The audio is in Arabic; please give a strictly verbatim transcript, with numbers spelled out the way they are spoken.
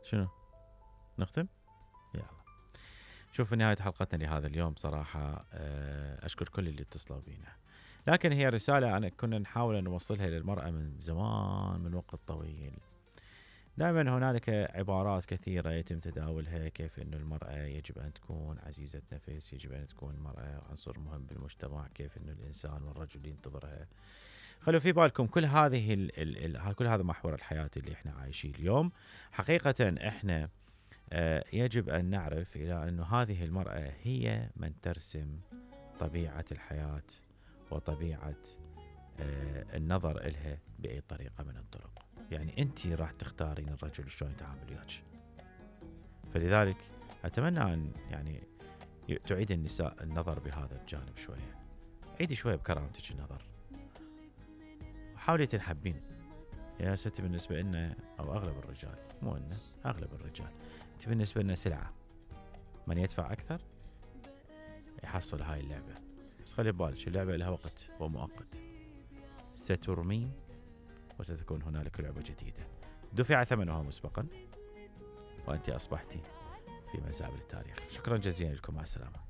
شنو نختم؟ يلا. شوف في نهاية حلقتنا لهذا اليوم صراحة أشكر كل اللي اتصلوا بينا، لكن هي رسالة أنا كنا نحاول أن نوصلها للمرأة من زمان، من وقت طويل. دائما هنالك عبارات كثيرة يتم تداولها، كيف أن المرأة يجب أن تكون عزيزة نفس، يجب أن تكون المرأة عنصر مهم بالمجتمع، كيف أن الإنسان والرجل ينتظرها. خلوا في بالكم كل هذه ال ال ال كل هذا محور الحياة اللي احنا عايشين اليوم. حقيقة احنا آه يجب أن نعرف إلى أن هذه المرأة هي من ترسم طبيعة الحياة وطبيعة آه النظر إلها بأي طريقة من الطرق. يعني أنت راح تختارين الرجل شلون يتعامل وياك. فلذلك أتمنى أن يعني تعيد النساء النظر بهذا الجانب شوية. عيدي شوية بكرامتك النظر، وحاولي تنحبين. يا ستي بالنسبة لنا أو أغلب الرجال، مو إنه أغلب الرجال، أنت بالنسبة لنا سلعة، من يدفع أكثر يحصل هاي اللعبة. بس خلي بالك اللعبة لها وقت ومؤقت، سترمين وستكون هنالك لعبة جديدة دفع ثمنها مسبقا، وأنت أصبحتي في مزابل التاريخ. شكرا جزيلا لكم، مع السلامة.